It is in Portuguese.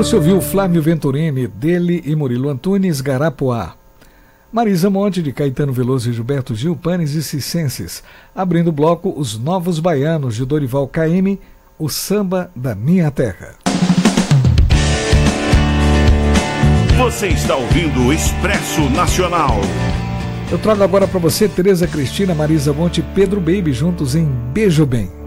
Você ouviu Flávio Venturini, dele e Murilo Antunes, Garapuá. Marisa Monte, de Caetano Veloso e Gilberto Gil, Panes e Circenses. Abrindo o bloco, Os Novos Baianos, de Dorival Caymmi, o samba da minha terra. Você está ouvindo o Expresso Nacional. Eu trago agora para você Tereza Cristina, Marisa Monte e Pedro Baby juntos em Beijo Bem.